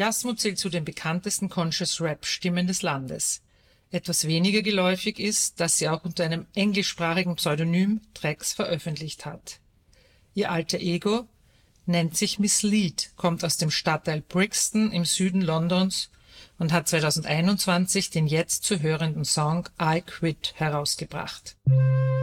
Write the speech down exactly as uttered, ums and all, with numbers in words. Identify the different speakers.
Speaker 1: Yasmo zählt zu den bekanntesten Conscious-Rap-Stimmen des Landes. Etwas weniger geläufig ist, dass sie auch unter einem englischsprachigen Pseudonym Tracks veröffentlicht hat. Ihr alter Ego nennt sich Miss Lead, kommt aus dem Stadtteil Brixton im Süden Londons und hat zweitausendeinundzwanzig den jetzt zu hörenden Song I Quit herausgebracht.